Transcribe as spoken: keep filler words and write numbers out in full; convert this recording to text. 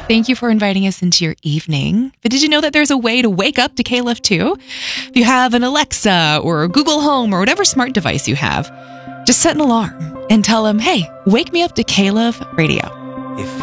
Thank you for inviting us into your evening. But did you know that there's a way to wake up to K-Love too? If you have an Alexa or a Google Home or whatever smart device you have, just set an alarm and tell them, hey, wake me up to K-Love Radio. If